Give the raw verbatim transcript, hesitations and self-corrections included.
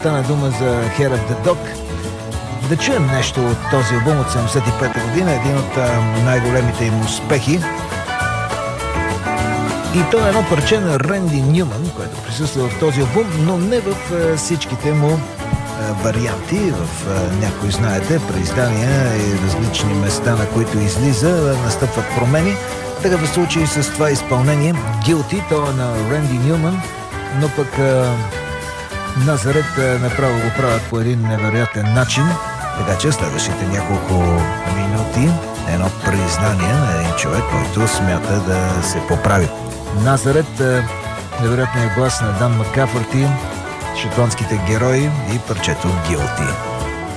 стана дума за Hair of the Dog. Да чуем нещо от този албум от седемдесет и пета година, един от а, най-големите им успехи. И то е едно парче на Ренди Нюман, което присъства в този албум, но не в а, всичките му а, варианти. В а, някои, знаете, преиздания и различни места, на които излиза, настъпват промени. Такъв е случай с това изпълнение. Guilty, то е на Ренди Нюман, но пък а, Назарет а, направо го правят по един невероятен начин. Така че следващите няколко минути едно признание на един човек, който смята да се поправи. Назарет, невероятният глас на Дан Маккафърти, шотландските герои и парчето Guilty.